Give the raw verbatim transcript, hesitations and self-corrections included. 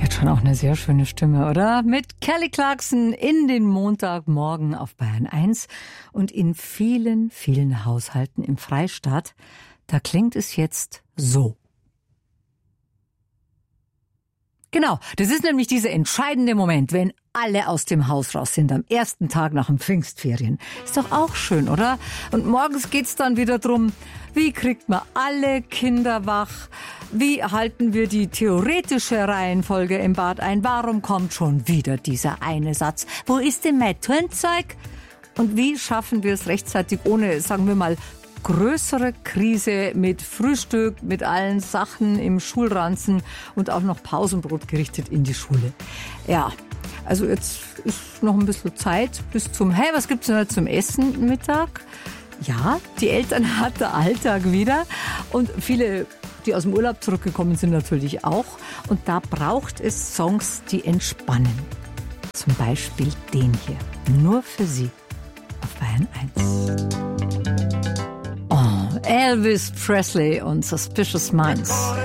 Hat schon auch eine sehr schöne Stimme, oder? Mit Kelly Clarkson in den Montagmorgen auf Bayern eins und in vielen, vielen Haushalten im Freistaat, da klingt es jetzt so. Genau, das ist nämlich dieser entscheidende Moment, wenn alle aus dem Haus raus sind am ersten Tag nach den Pfingstferien. Ist doch auch schön, oder? Und morgens geht's dann wieder drum, wie kriegt man alle Kinder wach? Wie halten wir die theoretische Reihenfolge im Bad ein? Warum kommt schon wieder dieser eine Satz? Wo ist denn mein Turnzeug? Und wie schaffen wir es rechtzeitig ohne, sagen wir mal, größere Krise mit Frühstück, mit allen Sachen im Schulranzen und auch noch Pausenbrot gerichtet in die Schule? Ja, also jetzt ist noch ein bisschen Zeit bis zum, hey, was gibt's denn heute zum Essen Mittag? Ja, die Eltern hat der Alltag wieder und viele, die aus dem Urlaub zurückgekommen sind, natürlich auch. Und da braucht es Songs, die entspannen. Zum Beispiel den hier, nur für Sie auf Bayern eins. Oh, Elvis Presley und Suspicious Minds.